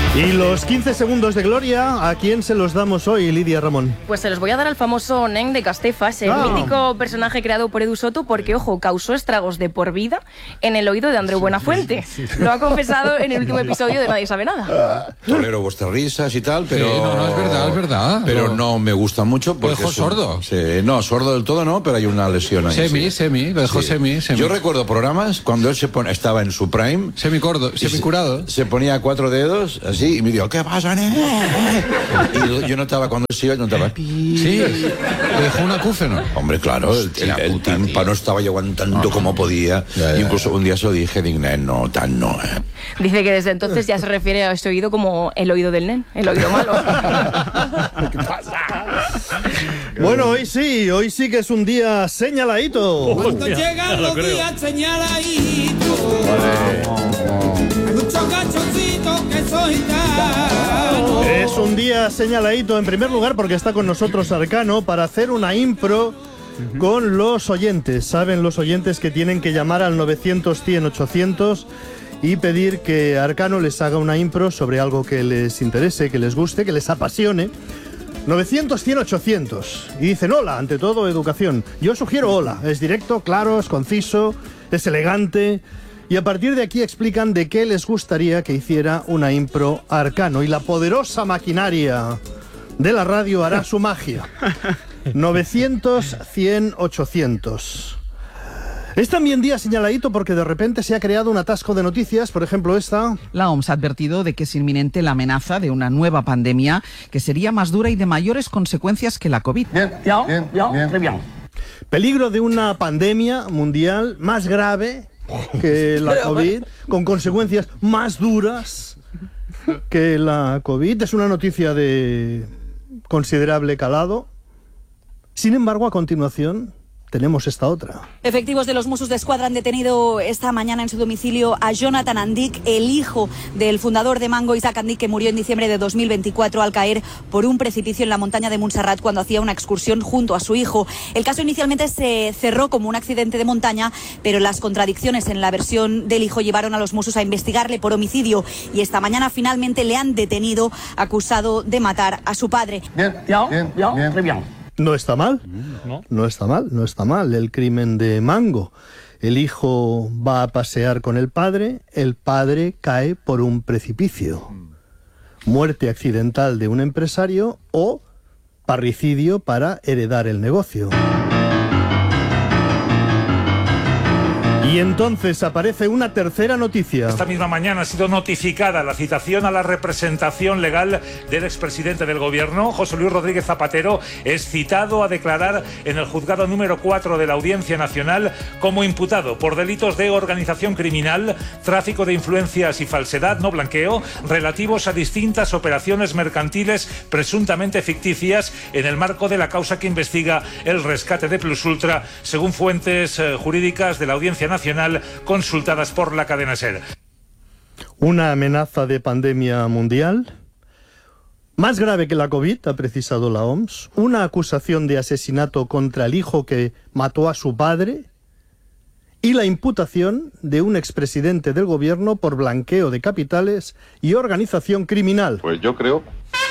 Y los 15 segundos de gloria, ¿a quién se los damos hoy, Lidia Ramón? Pues se los voy a dar al famoso Nen de Castefa, el mítico personaje creado por Edu Soto, porque, ojo, causó estragos de por vida en el oído de Andreu Buenafuente. Lo ha confesado en el último episodio de Nadie sabe nada. Tolero vuestras risas y tal, pero... Sí, no, es verdad, es verdad. Pero no me gusta mucho porque... ¿Lo dejó sordo? Sí, no, sordo del todo no, pero hay una lesión ahí. Lo dejó semi. Yo recuerdo programas cuando él estaba en su prime... Semicurado. Se ponía 4 dedos, así, y me dijo, ¿qué pasa, Y yo notaba cuando se iba, notaba... Sí, le dejó un acúfeno. Hombre, claro, el tímpano estaba yo aguantando como podía. Incluso un día se lo dije, no, tan no. Dice que desde entonces ya se refiere a este oído como el oído del Nen, el oído malo. ¿Qué pasa? Bueno, hoy sí que es un día señaladito. Cuando llegan los días señaladitos, muchos gachoncitos que soy gitano. Es un día señaladito en primer lugar porque está con nosotros Arcano para hacer una impro con los oyentes. Saben los oyentes que tienen que llamar al 900-100-800 y pedir que Arcano les haga una impro sobre algo que les interese, que les guste, que les apasione. 900-100-800. Y dicen hola, ante todo educación. Yo sugiero hola. Es directo, claro, es conciso, es elegante. Y a partir de aquí explican de qué les gustaría que hiciera una impro Arcano. Y la poderosa maquinaria de la radio hará su magia. 900-100-800. Es también día señaladito porque de repente se ha creado un atasco de noticias, por ejemplo esta. La OMS ha advertido de que es inminente la amenaza de una nueva pandemia que sería más dura y de mayores consecuencias que la COVID. Bien. Peligro de una pandemia mundial más grave que la COVID, con consecuencias más duras que la COVID. Es una noticia de considerable calado. Sin embargo, a continuación tenemos esta otra. Efectivos de los Mossos d'Esquadra han detenido esta mañana en su domicilio a Jonathan Andic, el hijo del fundador de Mango, Isaac Andic, que murió en diciembre de 2024 al caer por un precipicio en la montaña de Montserrat cuando hacía una excursión junto a su hijo. El caso inicialmente se cerró como un accidente de montaña, pero las contradicciones en la versión del hijo llevaron a los Mossos a investigarle por homicidio y esta mañana finalmente le han detenido acusado de matar a su padre. Bien. No está mal, no está mal el crimen de Mango. El hijo va a pasear con el padre cae por un precipicio. Muerte accidental de un empresario o parricidio para heredar el negocio. Y entonces aparece una tercera noticia. Esta misma mañana ha sido notificada la citación a la representación legal del expresidente del gobierno, José Luis Rodríguez Zapatero. Es citado a declarar en el juzgado número 4 de la Audiencia Nacional como imputado por delitos de organización criminal, tráfico de influencias y falsedad, no blanqueo, relativos a distintas operaciones mercantiles presuntamente ficticias en el marco de la causa que investiga el rescate de Plus Ultra, según fuentes jurídicas de la Audiencia Nacional consultadas por la cadena SER. Una amenaza de pandemia mundial, más grave que la COVID, ha precisado la OMS, una acusación de asesinato contra el hijo que mató a su padre y la imputación de un expresidente del gobierno por blanqueo de capitales y organización criminal. Pues yo creo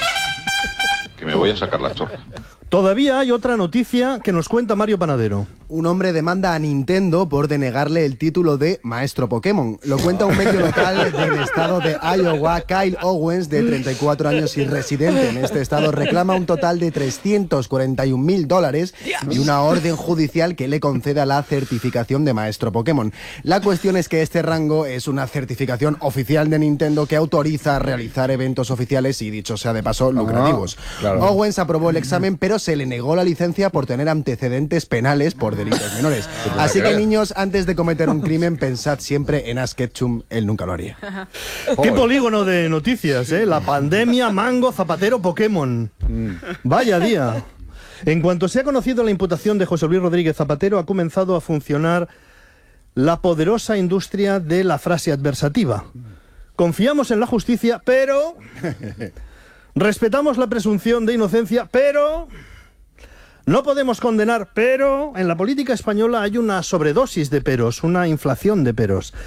que me voy a sacar la chorra. Todavía hay otra noticia que nos cuenta Mario Panadero. Un hombre demanda a Nintendo por denegarle el título de Maestro Pokémon. Lo cuenta un medio local del estado de Iowa. Kyle Owens, de 34 años y residente en este estado, reclama un total de $341.000 y una orden judicial que le conceda la certificación de Maestro Pokémon. La cuestión es que este rango es una certificación oficial de Nintendo que autoriza a realizar eventos oficiales y, dicho sea de paso, lucrativos. Claro. Owens aprobó el examen, pero se le negó la licencia por tener antecedentes penales por delitos menores. Así que, niños, antes de cometer un crimen, pensad siempre en Ash Ketchum, él nunca lo haría. Qué polígono de noticias, ¿eh? La pandemia, Mango, Zapatero, Pokémon. Vaya día. En cuanto se ha conocido la imputación de José Luis Rodríguez Zapatero, ha comenzado a funcionar la poderosa industria de la frase adversativa. Confiamos en la justicia, pero... respetamos la presunción de inocencia, pero... no podemos condenar, pero... en la política española hay una sobredosis de peros, una inflación de peros.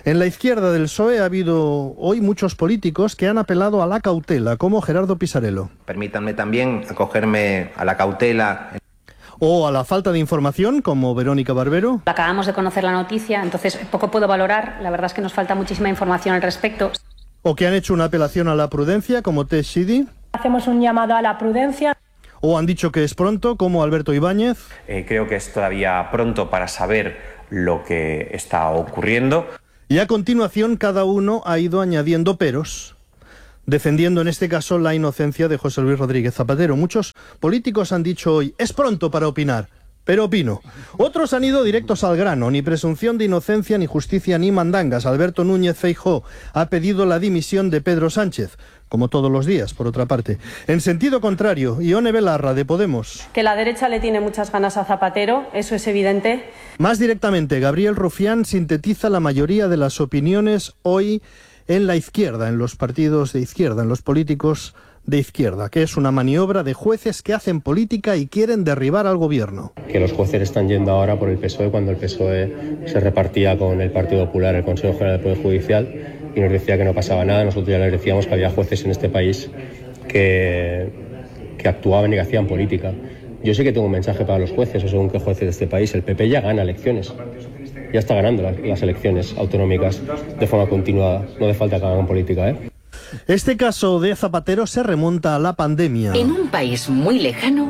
En la izquierda del PSOE ha habido hoy muchos políticos que han apelado a la cautela, como Gerardo Pisarello. Permítanme también acogerme a la cautela. O a la falta de información, como Verónica Barbero. Acabamos de conocer la noticia, entonces poco puedo valorar. La verdad es que nos falta muchísima información al respecto. O que han hecho una apelación a la prudencia, como Tess Shidi. Hacemos un llamado a la prudencia. O han dicho que es pronto, como Alberto Ibáñez. Creo que es todavía pronto para saber lo que está ocurriendo. Y a continuación cada uno ha ido añadiendo peros, defendiendo en este caso la inocencia de José Luis Rodríguez Zapatero. Muchos políticos han dicho hoy, es pronto para opinar, pero opino. Otros han ido directos al grano, ni presunción de inocencia, ni justicia, ni mandangas. Alberto Núñez Feijóo ha pedido la dimisión de Pedro Sánchez, como todos los días, por otra parte. En sentido contrario, Ione Belarra, de Podemos. Que la derecha le tiene muchas ganas a Zapatero, eso es evidente. Más directamente, Gabriel Rufián sintetiza la mayoría de las opiniones hoy en la izquierda, en los partidos de izquierda, en los políticos de izquierda, que es una maniobra de jueces que hacen política y quieren derribar al gobierno. Que los jueces están yendo ahora por el PSOE cuando el PSOE se repartía con el Partido Popular el Consejo General del Poder Judicial y nos decía que no pasaba nada. Nosotros ya les decíamos que había jueces en este país que actuaban y que hacían política. Yo sí que tengo un mensaje para los jueces, o según qué jueces de este país. El PP ya gana elecciones. Ya está ganando las elecciones autonómicas de forma continuada. No hace falta que hagan política, ¿eh? Este caso de Zapatero se remonta a la pandemia. En un país muy lejano.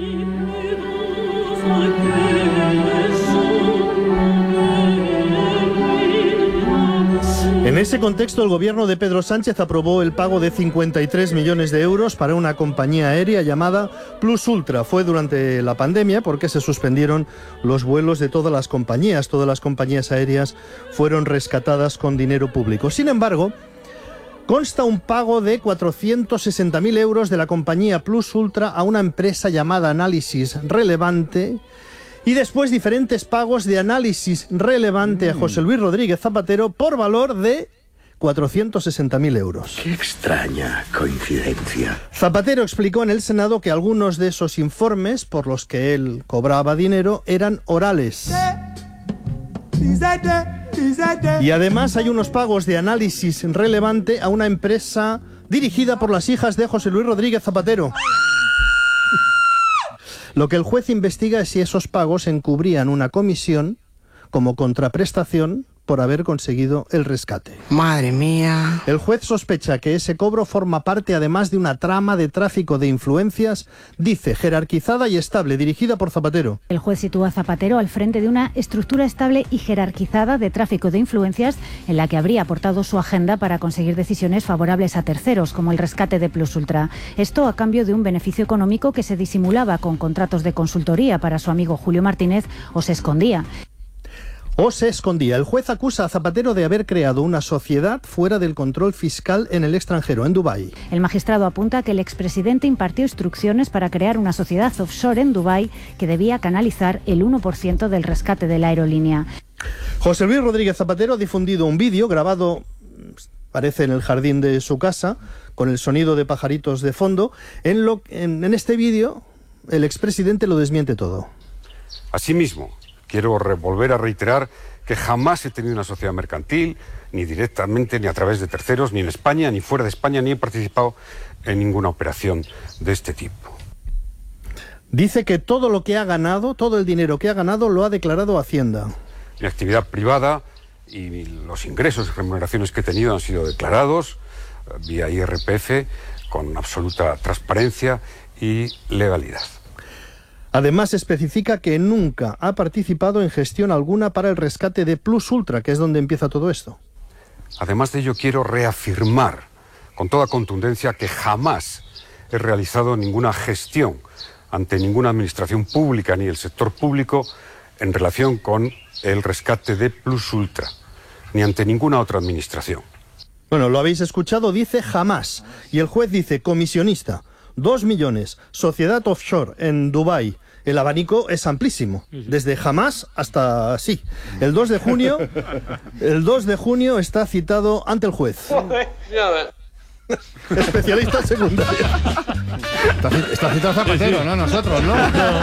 En ese contexto, el gobierno de Pedro Sánchez aprobó el pago de 53 millones de euros para una compañía aérea llamada Plus Ultra. Fue durante la pandemia porque se suspendieron los vuelos de todas las compañías. Todas las compañías aéreas fueron rescatadas con dinero público. Sin embargo, consta un pago de 460.000 euros de la compañía Plus Ultra a una empresa llamada Análisis Relevante y después diferentes pagos de Análisis Relevante a José Luis Rodríguez Zapatero por valor de 460.000 euros. Qué extraña coincidencia. Zapatero explicó en el Senado que algunos de esos informes por los que él cobraba dinero eran orales. Y además hay unos pagos de Análisis Relevante a una empresa dirigida por las hijas de José Luis Rodríguez Zapatero. Lo que el juez investiga es si esos pagos encubrían una comisión como contraprestación por haber conseguido el rescate. Madre mía. El juez sospecha que ese cobro forma parte además de una trama de tráfico de influencias, dice, jerarquizada y estable, dirigida por Zapatero. El juez sitúa a Zapatero al frente de una estructura estable y jerarquizada de tráfico de influencias en la que habría aportado su agenda para conseguir decisiones favorables a terceros, como el rescate de Plus Ultra. Esto a cambio de un beneficio económico que se disimulaba con contratos de consultoría para su amigo Julio Martínez o se escondía. El juez acusa a Zapatero de haber creado una sociedad fuera del control fiscal en el extranjero, en Dubái. El magistrado apunta que el expresidente impartió instrucciones para crear una sociedad offshore en Dubái que debía canalizar el 1% del rescate de la aerolínea. José Luis Rodríguez Zapatero ha difundido un vídeo grabado, parece en el jardín de su casa, con el sonido de pajaritos de fondo. En este vídeo, el expresidente lo desmiente todo. Asimismo, quiero volver a reiterar que jamás he tenido una sociedad mercantil, ni directamente, ni a través de terceros, ni en España, ni fuera de España, ni he participado en ninguna operación de este tipo. Dice que todo lo que ha ganado, todo el dinero que ha ganado, lo ha declarado Hacienda. Mi actividad privada y los ingresos y remuneraciones que he tenido han sido declarados vía IRPF con absoluta transparencia y legalidad. Además, especifica que nunca ha participado en gestión alguna para el rescate de Plus Ultra, que es donde empieza todo esto. Además de ello, quiero reafirmar con toda contundencia que jamás he realizado ninguna gestión ante ninguna administración pública ni el sector público en relación con el rescate de Plus Ultra, ni ante ninguna otra administración. Bueno, lo habéis escuchado, dice jamás. Y el juez dice comisionista, 2 millones, sociedad offshore en Dubái. El abanico es amplísimo, desde jamás hasta sí. El 2 de junio está citado ante el juez. Especialista secundaria. Está citado Zapatero, ¿no? Nosotros, ¿no?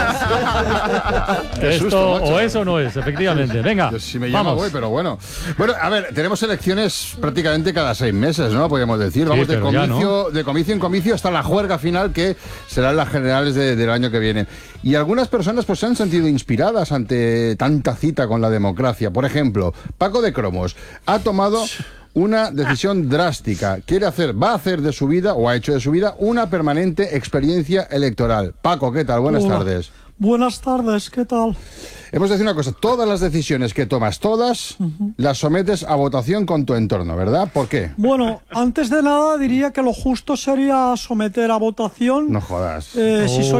Qué Esto susto, macho. o es o no es, efectivamente. Venga, Yo, si me llama, vamos. voy, pero bueno. Bueno, a ver, tenemos elecciones prácticamente cada 6 meses, ¿no? Podríamos decir. Vamos Sí, de pero ya, comicio, de comicio en comicio hasta la juerga final, que serán las generales del año que viene. Y algunas personas pues se han sentido inspiradas ante tanta cita con la democracia. Por ejemplo, Paco de Cromos ha tomado una decisión drástica. Va a hacer de su vida, o ha hecho de su vida, una permanente experiencia electoral. Paco, ¿qué tal? Buenas Hola. tardes. Buenas tardes, ¿qué tal? Hemos de decir una cosa, todas las decisiones que tomas, todas, las sometes a votación con tu entorno, ¿verdad? ¿Por qué? Bueno, antes de nada diría que lo justo sería someter a votación. No jodas. Si soy